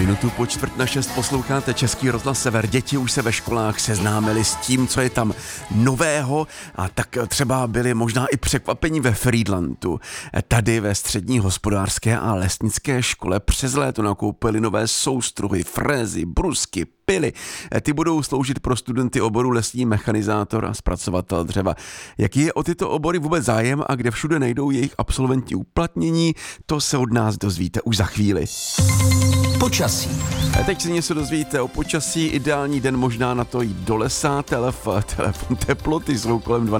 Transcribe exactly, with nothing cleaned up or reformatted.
Minutu po čtvrt na šest posloucháte Český rozhlas Sever. Děti už se ve školách seznámili s tím, co je tam nového, a tak třeba byli možná i překvapení ve Frýdlantu. Tady ve střední hospodářské a lesnické škole přes léto nakoupili nové soustruhy, frézy, brusky, pily. Ty budou sloužit pro studenty oboru lesní mechanizátor a zpracovatel dřeva. Jaký je o tyto obory vůbec zájem a kde všude najdou jejich absolventi uplatnění, to se od nás dozvíte už za chvíli. Počasí. A teď si něco dozvíte o počasí. Ideální den možná na to jít do lesa. Telef, telefon teploty jsou kolem